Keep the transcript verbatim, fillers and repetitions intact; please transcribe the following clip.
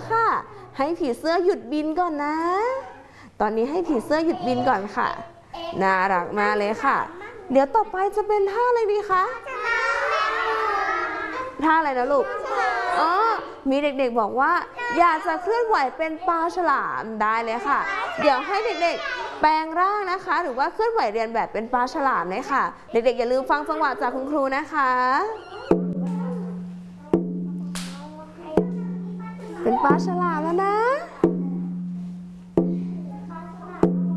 ค่ะให้ผีเสื้อหยุดบินก่อนนะตอนนี้ให้ผีเสื้อหยุดบินก่อนค่ะน่ารักมากเลยค่ะเดี๋ยวต่อไปจะเป็นท่าอะไรดีคะท่าอะไรนะลูกอ๋อมีเด็กๆบอกว่าอยากจะเคลื่อนไหวเป็นปลาฉลามได้เลยค่ะเดี๋ยวให้เด็กๆแปลงร่างนะคะหรือว่าเคลื่อนไหวเรียนแบบเป็นปลาฉลามเลยค่ะเด็กๆอย่าลืมฟังจังหวะจากคุณครูนะคะเป็นปลาฉลามแล้วนะ